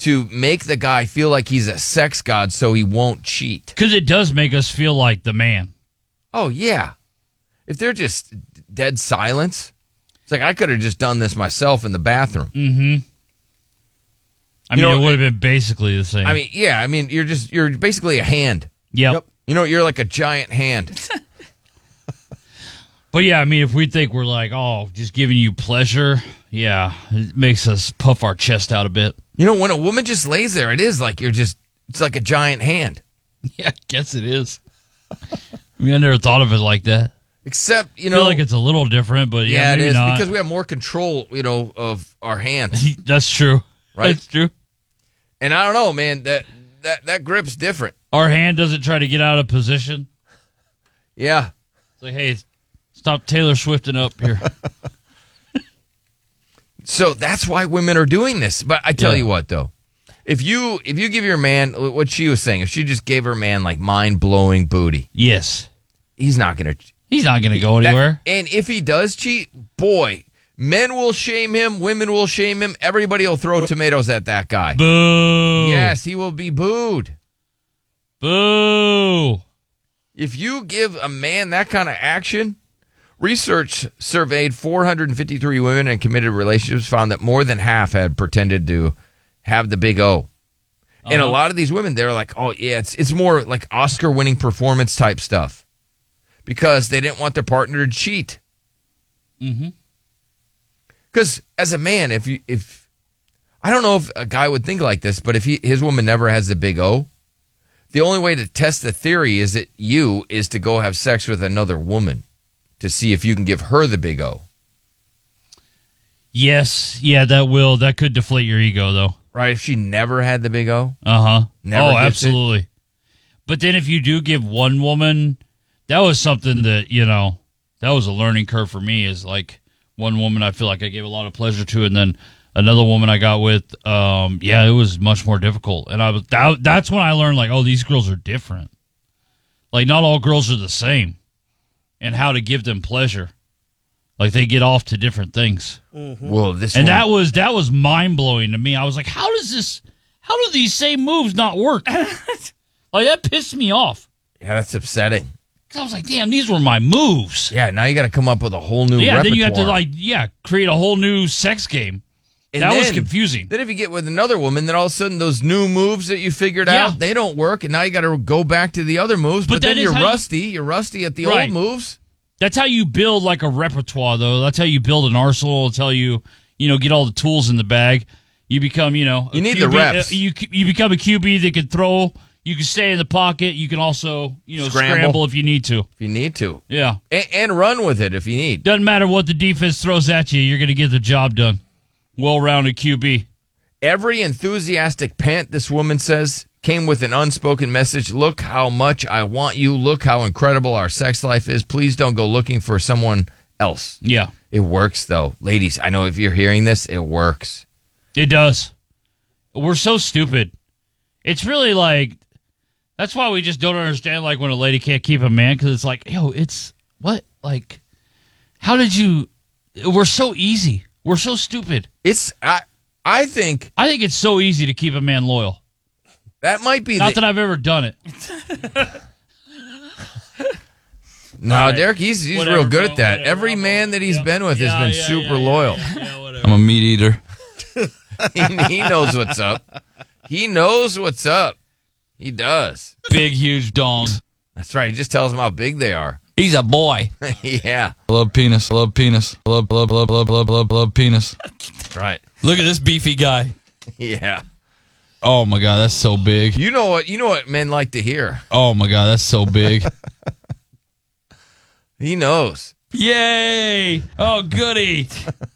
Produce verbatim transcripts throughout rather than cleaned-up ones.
to make the guy feel like he's a sex god so he won't cheat. Because it does make us feel like the man. Oh, yeah. If they're just dead silence, it's like I could have just done this myself in the bathroom. Mm-hmm. I You mean, know, it would have been basically the same. I mean, yeah, I mean, you're just, you're basically a hand. yep. Yep. You know, you're like a giant hand. But yeah, I mean, if we think we're like, oh, just giving you pleasure, yeah, it makes us puff our chest out a bit. You know, when a woman just lays there, it is like you're just, it's like a giant hand. Yeah, I guess it is. I mean, I never thought of it like that. Except, you I know. feel like it's a little different, but yeah, yeah, it maybe is. not. Because we have more control, you know, of our hands. That's true. Right? That's true. And I don't know, man, that, that, that grip's different. Our hand doesn't try to get out of position. Yeah. It's like, hey, stop Taylor Swifting up here. So that's why women are doing this. But I tell Yeah. you what, though. If you if you give your man, what she was saying, if she just gave her man like mind-blowing booty, Yes. he's not going to. He's not going to go anywhere. And if he does cheat, boy, men will shame him, women will shame him, everybody will throw tomatoes at that guy. Boo. Yes, he will be booed. Boo. If you give a man that kind of action, research surveyed four hundred fifty-three women in committed relationships, found that more than half had pretended to have the big O. Uh-huh. And a lot of these women, they're like, oh, yeah, it's it's more like Oscar-winning performance type stuff because they didn't want their partner to cheat. Mm-hmm. Because as a man, if you if I don't know if a guy would think like this, but if he, his woman never has the big O, the only way to test the theory is that you is to go have sex with another woman to see if you can give her the big O. Yes. Yeah, that will. That could deflate your ego, though. Right? If she never had the big O. Uh-huh. Never oh, gets it? absolutely. But then if you do give one woman, that was something that, you know, that was a learning curve for me is like one woman I feel like I gave a lot of pleasure to, and then another woman I got with, um, yeah, it was much more difficult. And I was that, that's when I learned, like, oh, these girls are different. Like, not all girls are the same, and how to give them pleasure. Like, they get off to different things. Mm-hmm. Well, this And one, that was that was mind blowing to me. I was like, how does this? How do these same moves not work? Like, that pissed me off. yeah, that's upsetting. 'Cause I was like, damn, these were my moves. Yeah, now you got to come up with a whole new Yeah, repertoire. then you have to like, yeah, create a whole new sex game. And that was then- confusing. Then if you get with another woman, then all of a sudden those new moves that you figured Yeah. out, they don't work, and now you got to go back to the other moves. But, But then that is you're how you- rusty. You're rusty at the Right. old moves. That's how you build like a repertoire, though. That's how you build an arsenal. That's how you, you know, get all the tools in the bag. You become, you know, a You need Q B, the reps. uh, you you become a Q B that can throw. You can stay in the pocket. You can also, you know, Scramble. scramble if you need to. If you need to. Yeah. And, and run with it if you need. Doesn't matter what the defense throws at you, you're going to get the job done. Well-rounded Q B. Every enthusiastic pant, this woman says, came with an unspoken message. Look how much I want you. Look how incredible our sex life is. Please don't go looking for someone else. Yeah, It works, though. Ladies, I know if you're hearing this, it works. it does. We're so stupid. It's really like, that's why we just don't understand, like, when a lady can't keep a man, because it's like, yo, it's, what? Like, how did you, we're so easy. We're so stupid. It's, I, I think I think it's so easy to keep a man loyal. that might be Not the, that I've ever done it. No, All right. Derek, he's he's Whatever, real good bro, at that. whatever. Every I'm man a- that he's yeah. been with Yeah, has been yeah, super yeah, yeah, loyal. Yeah, whatever. I'm a meat eater. he, he knows what's up. He knows what's up. He does. Big, huge dongs. That's right. He just tells them how big they are. He's a boy. Yeah, I love penis. I love penis. I love, love, love, love, love, love, love penis. that's right. Look at this beefy guy. Yeah. Oh, my God. That's so big. You know what? You know what men like to hear. Oh, my God. That's so big. He knows. Yay. Oh, goody.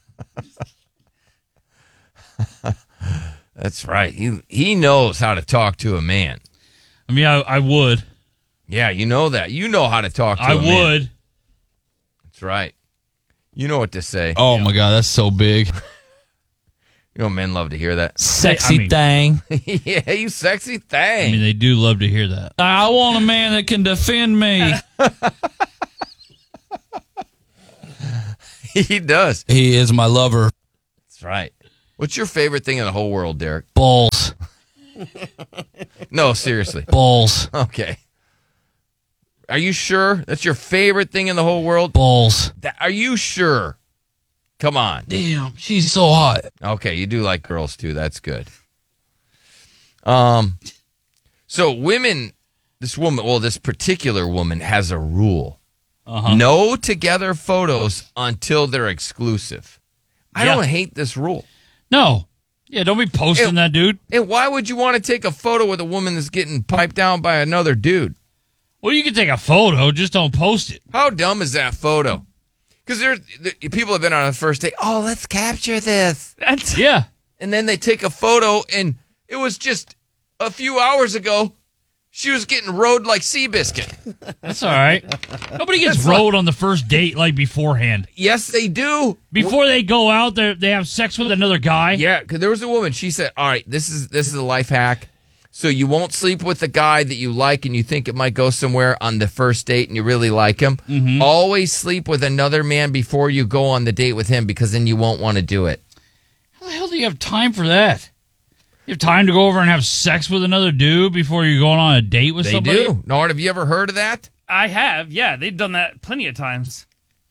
That's right. He he knows how to talk to a man. I mean, I, I would. Yeah, you know that. You know how to talk to I a man. would. That's right. You know what to say. Oh, my God. That's so big. You know men love to hear that. Sexy I mean- thing. Yeah, you sexy I thing. mean, they do love to hear that. I want a man that can defend me. He does. He is my lover. That's right. What's your favorite thing in the whole world, Derek? Balls. No, seriously. Balls. Okay. Are you sure? That's your favorite thing in the whole world? Balls. That, are you sure? Come on. Damn, she's so hot. Okay, you do like girls too. That's good. Um, so women, this woman, well, this particular woman has a rule. Uh-huh. No together photos until they're exclusive. I Yeah. don't hate this rule. No. Yeah, don't be posting Ew. that, dude. And why would you want to take a photo with a woman that's getting piped down by another dude? Well, you can take a photo, just don't post it. How dumb is that photo? Because there's the, people have been on a first date. Oh, let's capture this. That's Yeah. And then they take a photo, and it was just a few hours ago. She was getting rode like Seabiscuit. That's all right. Nobody gets rode on the first date like beforehand. Yes, they do. Before they go out there, they have sex with another guy. Yeah, because there was a woman. She said, "All right, this is this is a life hack. So you won't sleep with the guy that you like and you think it might go somewhere on the first date and you really like him. Mm-hmm. Always sleep with another man before you go on the date with him because then you won't want to do it." How the hell do you have time for that? You have time to go over and have sex with another dude before you're going on a date with They somebody? do. Nard, have you ever heard of that? I have. Yeah, they've done that plenty of times.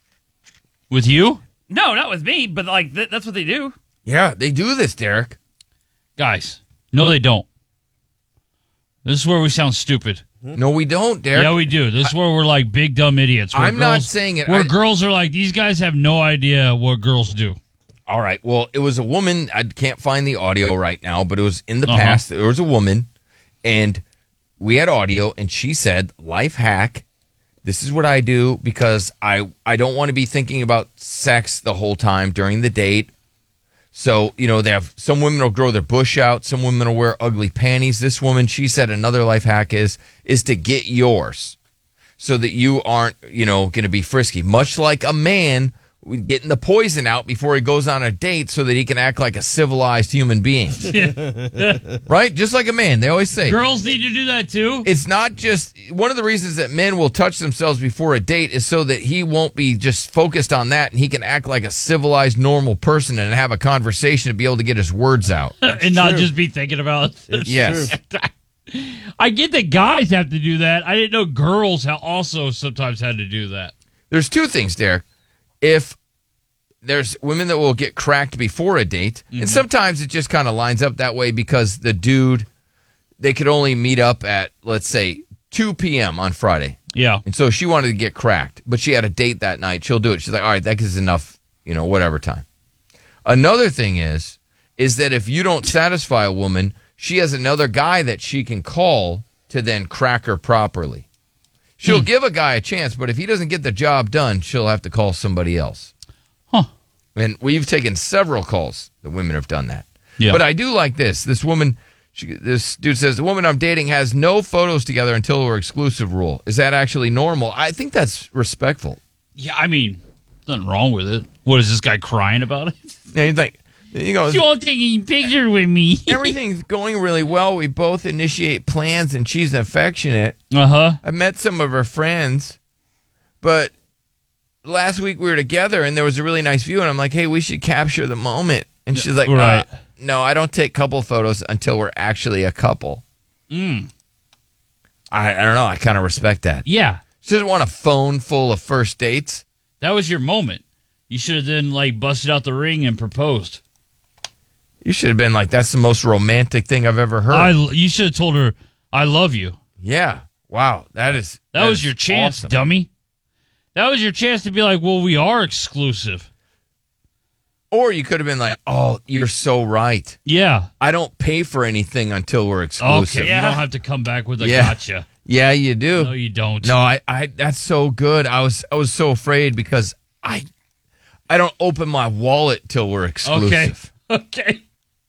With you? No, not with me, but like th- that's what they do. Yeah, they do this, Derek. Guys, no, they don't. This is where we sound stupid. No, we don't, Derek. Yeah, we do. This is where we're like big dumb idiots. Where I'm not girls- saying it. Where I- girls are like, these guys have no idea what girls do. All right. Well, it was a woman. I can't find the audio right now, but it was in the Uh-huh. past. There was a woman, and we had audio, and she said, "Life hack. This is what I do because I I don't want to be thinking about sex the whole time during the date." So, you know, they have some women will grow their bush out, some women will wear ugly panties. This woman, she said another life hack is is to get yours so that you aren't, you know, going to be frisky. Much like a man getting the poison out before he goes on a date so that he can act like a civilized human being. Right? Just like a man. They always say. Girls need to do that too. It's not just one of the reasons that men will touch themselves before a date is so that he won't be just focused on that and he can act like a civilized, normal person and have a conversation to be able to get his words out. and not just be thinking about it. Yes. I get that guys have to do that. I didn't know girls ha- also sometimes had to do that. There's two things, Derek. If there's women that will get cracked before a date, Mm-hmm. and sometimes it just kind of lines up that way because the dude, they could only meet up at, let's say, two p.m. on Friday. Yeah. And so she wanted to get cracked, but she had a date that night. She'll do it. She's like, all right, that gives enough, you know, whatever time. Another thing is, is that if you don't satisfy a woman, she has another guy that she can call to then crack her properly. She'll Hmm. give a guy a chance, but if he doesn't get the job done, she'll have to call somebody else. Huh. And we've taken several calls that women have done that. Yeah. But I do like this. This woman, she, this dude says, the woman I'm dating has no photos together until we're exclusive rule. Is that actually normal? I think that's respectful. Yeah, I mean, nothing wrong with it. What is this guy crying about it? And he's like, you know, You want taking pictures with me? everything's going really well. We both initiate plans and she's affectionate. Uh huh. I met some of her friends, but last week we were together and there was a really nice view and I'm like, hey, we should capture the moment. And she's like, Right. uh, no, I don't take couple photos until we're actually a couple. Mm. I, I don't know. I kind of respect that. Yeah, She doesn't want a phone full of first dates. that was your moment. You should have then like busted out the ring and proposed. You should have been like, that's the most romantic thing I've ever heard. I, you should have told her, "I love you." yeah. Wow. That is. That, was is your chance, awesome. dummy. That was your chance to be like, "Well, we are exclusive." Or you could have been like, oh, you're so right. Yeah. I don't pay for anything until we're exclusive. Okay. You don't have to come back with a Yeah. gotcha. Yeah, you do. No, you don't. No, I, I that's so good. I was I was so afraid because I I don't open my wallet till we're exclusive. Okay. Okay.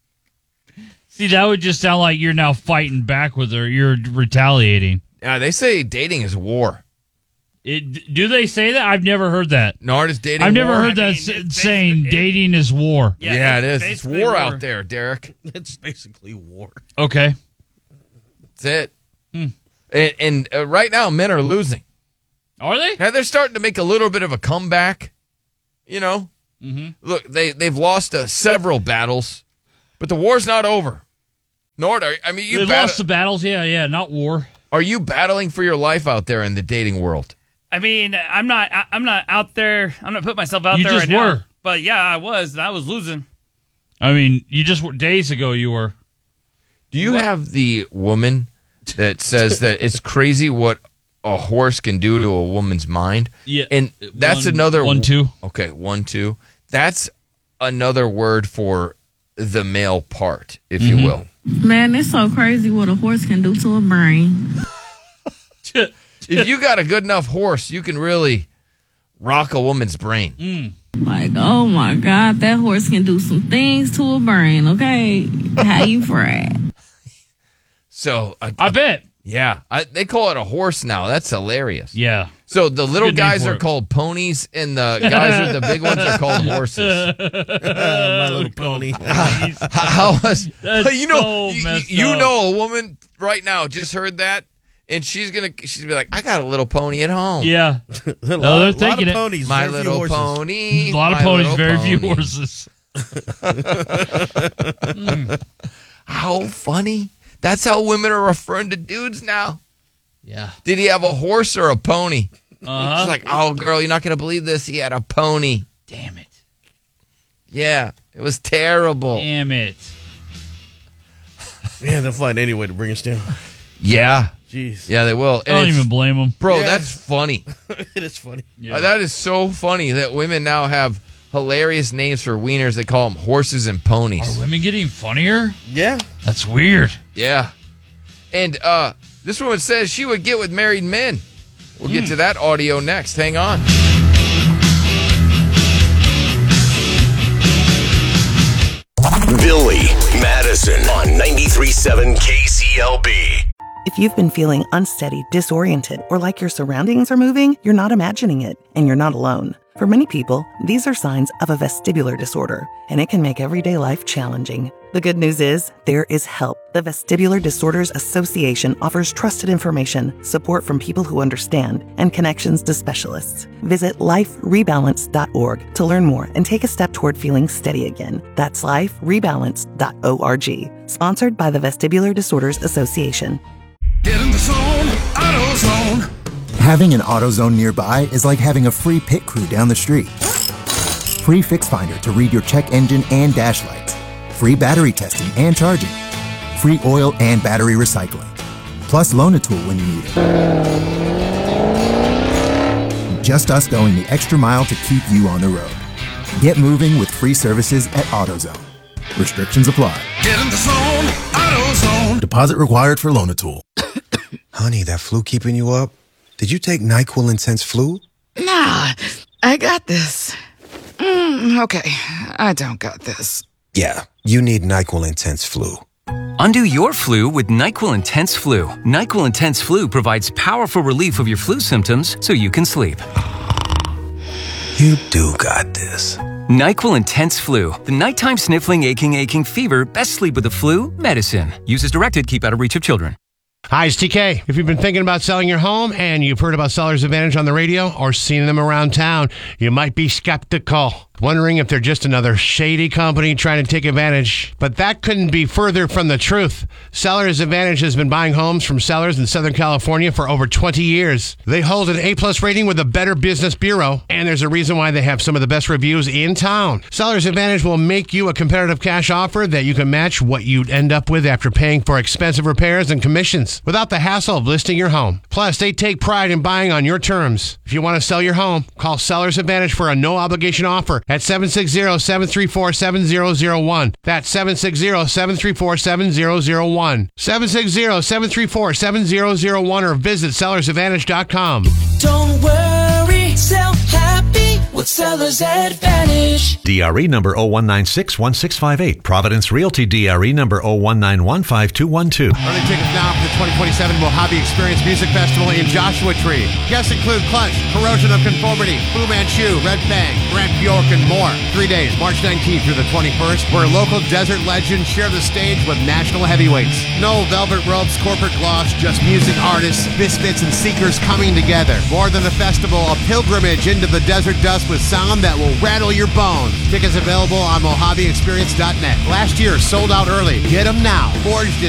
See, that would just sound like you're now fighting back with her. You're retaliating. Yeah, they say dating is war. It, do they say that? I've never heard that. Nard is dating. I've never war. heard that I mean, s- it's saying basically- dating is war. Yeah, it is. It's basically war out there, Derek. It's basically war. Okay. That's it. Hmm. And, and uh, right now, men are losing. Are they? Now they're starting to make a little bit of a comeback. You know, Mm-hmm. look, they they've lost uh, several battles, but the war's not over. Nord, are, I mean, you They bat- lost the battles. Yeah, yeah, not war. are you battling for your life out there in the dating world? I mean, I'm not. I- I'm not out there. I'm not putting myself out You there just right were. now. But yeah, I was. And I was losing. I mean, you just were days ago. You were. Do you have the woman that says that it's crazy what a horse can do to a woman's mind? Yeah, And that's one- another one, two. Okay, one, two. That's another word for the male part, if Mm-hmm. you will. Man, it's so crazy what a horse can do to a brain. If you got a good enough horse, you can really rock a woman's brain. Mm. Like, oh my God, that horse can do some things to a brain, okay? How you frat? So, I, I bet. yeah, I, they call it a horse now. That's hilarious. Yeah. So the little Good name guys for are it. called ponies, and the guys with the big ones are called horses. My little pony. How was That's you know so you, messed you up. know a woman right now just heard that, and she's gonna she's gonna be like, I got a little pony at home. Yeah. a No, lot, they're lot thinking of it. ponies. My very few little horses. pony. A lot of my ponies, little very few pony. horses. How funny! That's how women are referring to dudes now. Yeah. Did he have a horse or a pony? Uh-huh. She's like, oh girl, you're not gonna believe this. He had a pony. Damn it. Yeah, it was terrible. Damn it. Man, they'll find any way to bring us down. Yeah, Jeez. yeah, they will. I And don't it's- even blame them. bro, Yeah. that's funny. It is funny. Yeah. Uh, that is so funny that women now have hilarious names for wieners. They call them horses and ponies. Are women getting funnier? Yeah. That's weird. Yeah. And uh, this woman says she would get with married men. We'll get to that audio next. Hang on. Billy Madison on ninety-three point seven K C L B. If you've been feeling unsteady, disoriented, or like your surroundings are moving, you're not imagining it, and you're not alone. For many people, these are signs of a vestibular disorder, and it can make everyday life challenging. The good news is, there is help. The Vestibular Disorders Association offers trusted information, support from people who understand, and connections to specialists. Visit life rebalance dot org to learn more and take a step toward feeling steady again. That's life rebalance dot org. Sponsored by the Vestibular Disorders Association. Get in the zone, AutoZone. Having an AutoZone nearby is like having a free pit crew down the street. Free Fix Finder to read your check engine and dash lights. Free battery testing and charging. Free oil and battery recycling. Plus Loan-A-Tool when you need it. Just us going the extra mile to keep you on the road. Get moving with free services at AutoZone. Restrictions apply. Get in the zone, AutoZone. Deposit required for Loan-A-Tool. Honey, that flu keeping you up? Did you take NyQuil Intense Flu? Nah, I got this. Mm, okay, I don't got this. Yeah, you need NyQuil Intense Flu. Undo your flu with NyQuil Intense Flu. NyQuil Intense Flu provides powerful relief of your flu symptoms so you can sleep. You do got this. NyQuil Intense Flu. The nighttime sniffling, aching, aching fever. Best sleep with the flu medicine. Use as directed. Keep out of reach of children. Hi, it's T K. If you've been thinking about selling your home and you've heard about Seller's Advantage on the radio or seen them around town, you might be skeptical, wondering if they're just another shady company trying to take advantage. But that couldn't be further from the truth. Seller's Advantage has been buying homes from sellers in Southern California for over twenty years. They hold an A-plus rating with the Better Business Bureau, and there's a reason why they have some of the best reviews in town. Seller's Advantage will make you a competitive cash offer that you can match what you'd end up with after paying for expensive repairs and commissions without the hassle of listing your home. Plus, they take pride in buying on your terms. If you want to sell your home, call Seller's Advantage for a no-obligation offer at seven six zero, seven three four, seven zero zero one. That's seven six zero, seven three four, seven zero zero one. seven six zero, seven three four, seven zero zero one or visit sellers advantage dot com. Don't worry, sell happy with Seller's Advantage. D R E number zero one nine six one six five eight. Providence Realty D R E number zero one nine one five two one two. Early tickets now for the twenty twenty-seven Mojave Experience Music Festival in Joshua Tree. Guests include Clutch, Corrosion of Conformity, Fu Manchu, Red Fang, Grant Bjork, and more. Three days, March nineteenth through the twenty-first, where local desert legends share the stage with national heavyweights. No velvet ropes, corporate gloss, just music artists, misfits, and seekers coming together. More than a festival, a pilgrimage into the desert dust with sound that will rattle your bones. Tickets available on Mojave Experience dot net. Last year, sold out early. Get them now. Forged